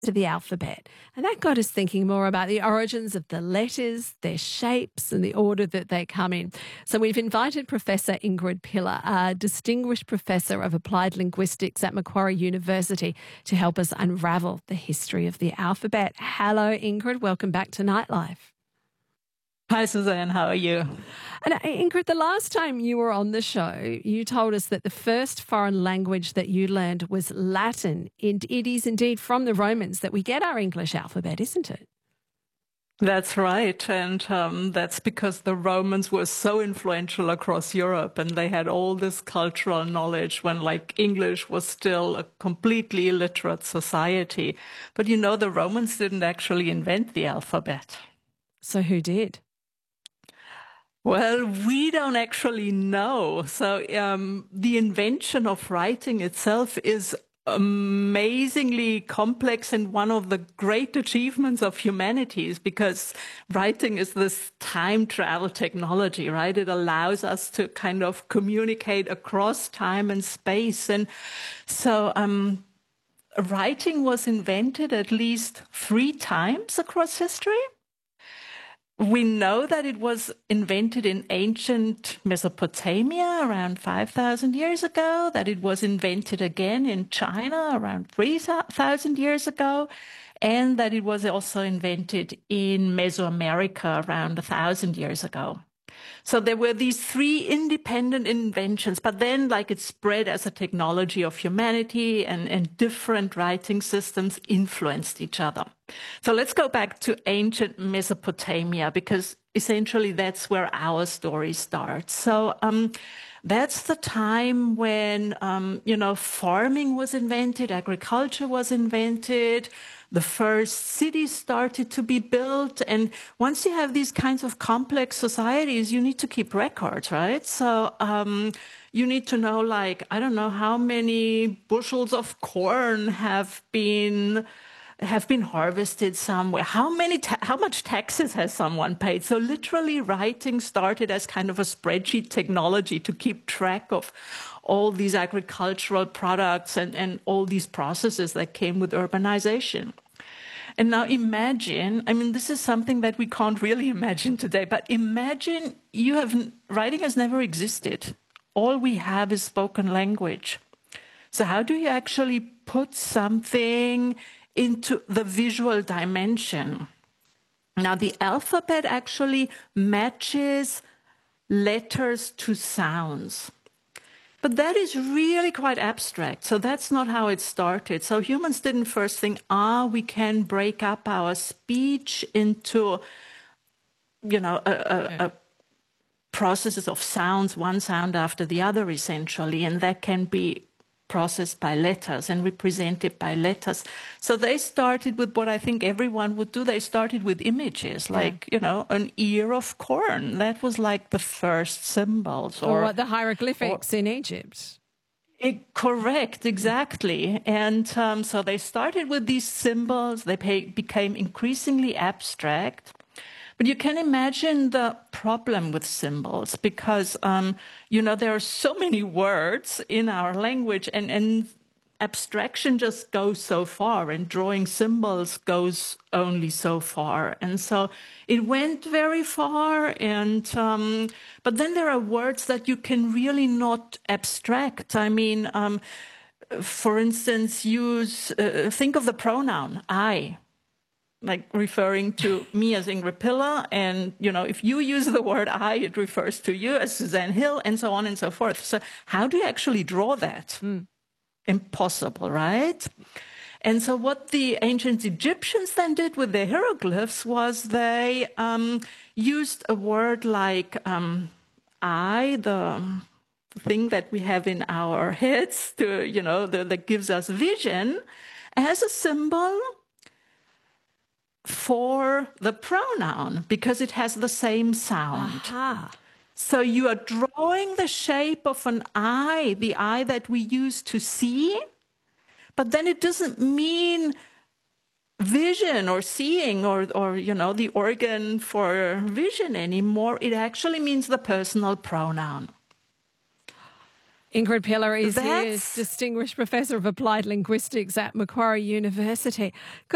to the alphabet. And that got us thinking more about the origins of the letters, their shapes, and the order that they come in. So we've invited Professor Ingrid Pillar, a distinguished professor of applied linguistics at Macquarie University, to help us unravel the history of the alphabet. Hello, Ingrid. Welcome back to Nightlife. Hi, Suzanne. How are you? And Ingrid, the last time you were on the show, you told us that the first foreign language that you learned was Latin. And it is indeed from the Romans that we get our English alphabet, isn't it? That's right. And that's because the Romans were so influential across Europe and they had all this cultural knowledge when English was still a completely illiterate society. But the Romans didn't actually invent the alphabet. So who did? Well, we don't actually know. So the invention of writing itself is amazingly complex and one of the great achievements of humanities, because writing is this time travel technology, right? It allows us to kind of communicate across time and space. And so writing was invented at least 3 times across history. We know that it was invented in ancient Mesopotamia around 5,000 years ago, that it was invented again in China around 3,000 years ago, and that it was also invented in Mesoamerica around 1,000 years ago. So there were these 3 independent inventions, but then it spread as a technology of humanity and different writing systems influenced each other. So let's go back to ancient Mesopotamia, because essentially that's where our story starts. So that's the time when, farming was invented, agriculture was invented, the first cities started to be built. And once you have these kinds of complex societies, you need to keep records, right? So you need to know, I don't know how many bushels of corn have been harvested somewhere. How much taxes has someone paid? So literally writing started as kind of a spreadsheet technology to keep track of all these agricultural products and all these processes that came with urbanization. And now imagine, this is something that we can't really imagine today, but imagine writing has never existed. All we have is spoken language. So how do you actually put something into the visual dimension? Now, the alphabet actually matches letters to sounds. But that is really quite abstract. So that's not how it started. So humans didn't first think, we can break up our speech into, processes of sounds, one sound after the other, essentially. And that can be processed by letters and represented by letters. So they started with what I think everyone would do. They started with images, an ear of corn. That was the first symbols. Or the hieroglyphics in Egypt. Correct, exactly. And so they started with these symbols. They became increasingly abstract. But you can imagine the problem with symbols because, there are so many words in our language and abstraction just goes so far and drawing symbols goes only so far. And so it went very far. And but then there are words that you can really not abstract. For instance, think of the pronoun I. Referring to me as Ingrid Pillar. And, if you use the word I, it refers to you as Suzanne Hill, and so on and so forth. So how do you actually draw that? Impossible, right? And so what the ancient Egyptians then did with their hieroglyphs was they used a word like I, the thing that we have in our heads, that gives us vision, as a symbol for the pronoun, because it has the same sound. Aha. So you are drawing the shape of an eye, the eye that we use to see, but then it doesn't mean vision or seeing or the organ for vision anymore. It actually means the personal pronoun. Ingrid Pillar is Distinguished Professor of Applied Linguistics at Macquarie University.